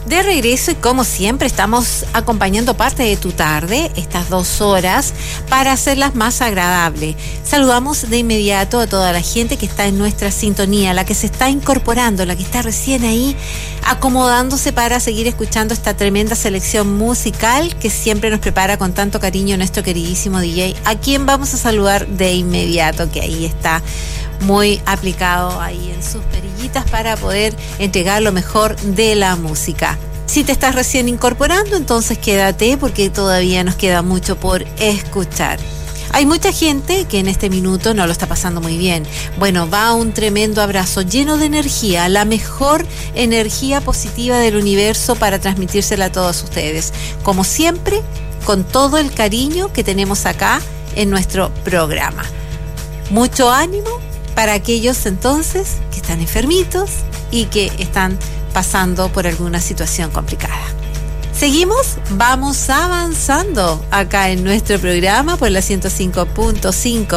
De regreso y como siempre estamos acompañando parte de tu tarde, estas 2 horas, para hacerlas más agradables. Saludamos de inmediato a toda la gente que está en nuestra sintonía, la que se está incorporando, la que está recién ahí acomodándose para seguir escuchando esta tremenda selección musical que siempre nos prepara con tanto cariño nuestro queridísimo DJ, a quien vamos a saludar de inmediato, que ahí está muy aplicado ahí en sus perillitas para poder entregar lo mejor de la música. Si te estás recién incorporando, entonces quédate porque todavía nos queda mucho por escuchar. Hay mucha gente que en este minuto no lo está pasando muy bien. Bueno, va un tremendo abrazo lleno de energía, la mejor energía positiva del universo para transmitírsela a todos ustedes. Como siempre, con todo el cariño que tenemos acá en nuestro programa. Mucho ánimo para aquellos entonces que están enfermitos y que están pasando por alguna situación complicada. Seguimos, vamos avanzando acá en nuestro programa por la 105.5